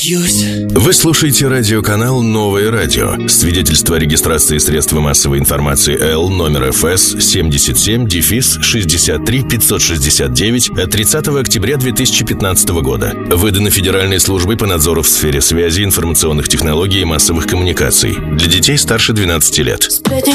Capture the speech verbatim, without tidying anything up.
Вы слушаете радиоканал «Новое радио». Свидетельство о регистрации средства массовой информации Л номер эф эс семьдесят семь шестьдесят три пятьсот шестьдесят девять от тридцатого октября две тысячи пятнадцатого года. Выдано Федеральной службой по надзору в сфере связи, информационных технологий и массовых коммуникаций. Для детей старше двенадцати лет.